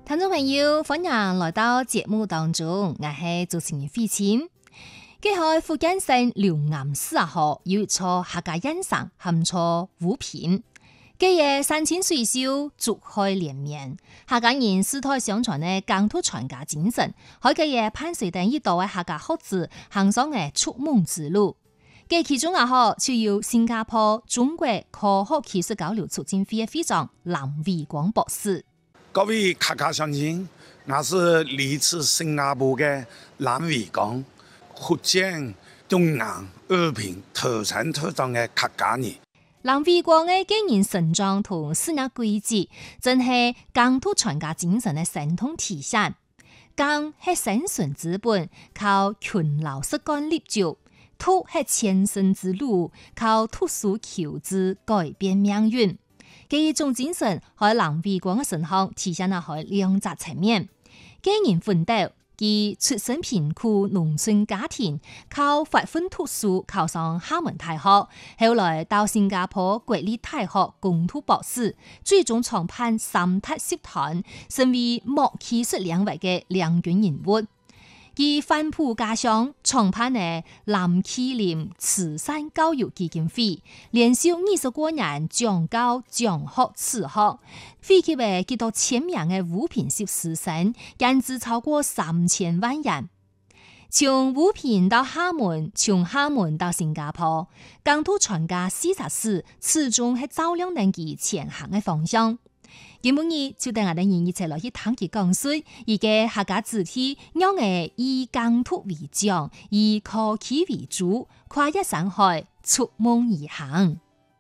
聽眾朋友，歡迎來到節目當中，我係主持人費清。佢喺福建省龍岩市有一座客家欣賞含錯五品，佢嘅山清水秀、竹海連綿，客家人世代相傳嘅疆土傳家精神，喺佢嘅攀水等一道嘅客家學子行上嘅出門之路。佢其中就有新加坡中國科學技術交流促進會嘅會長藍偉光博士。 各位客家鄉親，我是嚟自新加坡嘅藍偉光，福建龍岩二品土生土長嘅客家人。 藍偉光嘅個人成長同事業軌跡，真係疆土傳家精神嘅生動體現。疆係生存之本，靠勤勞實幹立就；土係前生之路，靠讀書求知改變命運。呢種精神喺藍偉光嘅身上體現喺兩個層面。個人奮鬥，佢出身貧苦農村家庭，靠發奮讀書考上廈門大學，後來到新加坡國立大學攻讀博士，最終創辦三塔集團，成為木技術領域嘅領軍人物。佢返璞家鄉，創辦嘅藍麒麟慈善教育基金會，連續20多年講教講學慈學，惠及嘅幾多千名嘅五品級師生，引資超過3000萬元。從五品到廈門，從廈門到新加坡，疆土傳家40史始終係照亮人佢前行嘅方向。今日就帶我哋一齊來去探佢講述，而嘅客家子弟讓我以疆土為獎，以科技為主，跨越山海，出門而行。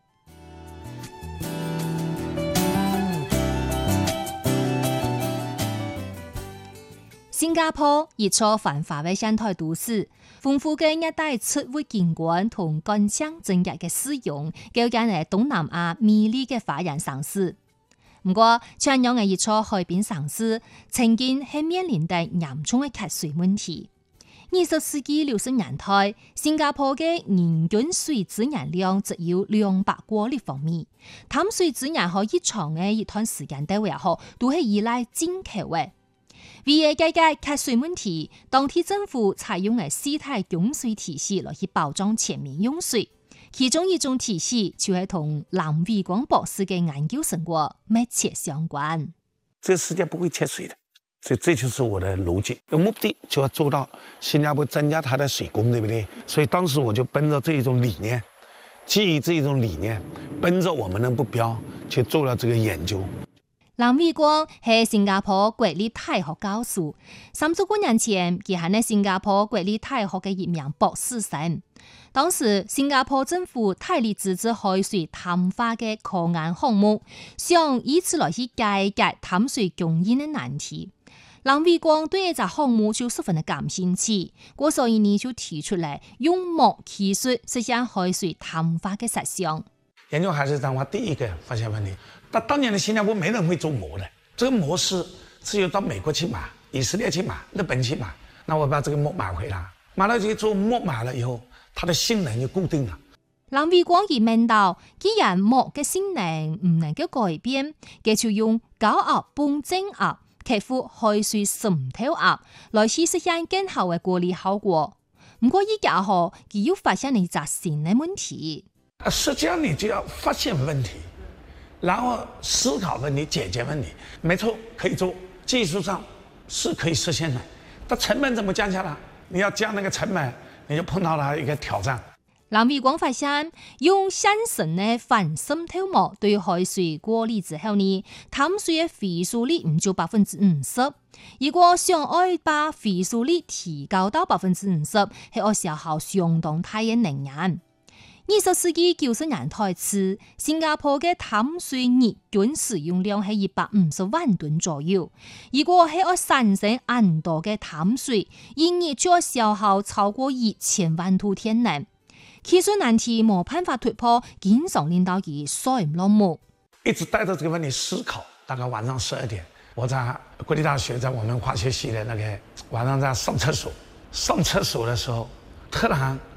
新加坡一座繁華嘅現代都市，豐富嘅一帶出入景觀同乾淨整潔嘅市容，構建係東南亞美麗嘅華人城市。不過，像樣嘅一座海邊城市，曾經係面臨着嚴重嘅缺水問題。20世紀60年代，新加坡嘅人均水資源量只有200過立方米，淡水資源可以長嘅一段時間都係依賴進口嘅。為了解決缺水問題，當地政府採用嘅4態供水體系來去保障全民用水。其中一種體系就係同藍偉光博士嘅研究成果密切相關。 這個世界不會缺水的，所以這就是我的邏輯。目的就要做到新加坡增加它的水供，對不對？所以當時我就奔着這一種理念，基於這一種理念，奔着我們的目標去做了這個研究。 藍偉光係新加坡國立大學教授，30多年前佢係新加坡國立大學嘅一名博士生。當時新加坡政府大力支持海水淡化嘅科研項目，想以此來去解決淡水供應嘅難題。藍偉光對呢個項目就十分的感興趣，所以呢就提出嚟用木技術實現海水淡化嘅實相。 研究海水淡化第一個發現問題，但當年的新加坡沒人會做膜的，這個膜是只有到美國去買、以色列去買、日本去買，那我把這個膜買回來，買了就做膜買了以後，它的性能就固定了。 藍偉光疑問到，既然膜嘅性能唔能夠改變，佢就用高壓泵增壓、克服海水滲透壓，來去實現更好嘅過濾效果。不過依家佢又發現一個新嘅問題。 實際上你就要發現問題，然後思考問題、解決問題。沒錯，可以做，技術上是可以實現的，但成本怎麼降下來？你要降那個成本，你就碰到了一個挑戰。 藍偉光發現，用現成嘅反滲透膜對海水過濾之後呢，淡水嘅回收率唔就50%。如果想要把回收率提高到50%，係要消耗相當大嘅能源。20世紀90年代初，新加坡嘅淡水日均使用量係150萬噸左右。如果係要產生咁多嘅淡水，一年就要消耗超過1000萬度天然。技術難題冇辦法突破，經常令到佢衰唔落幕。 一直帶着這個問題思考，大概晚上12點，我在國立大學，在我們化學系的那個晚上在上廁所的時候，突然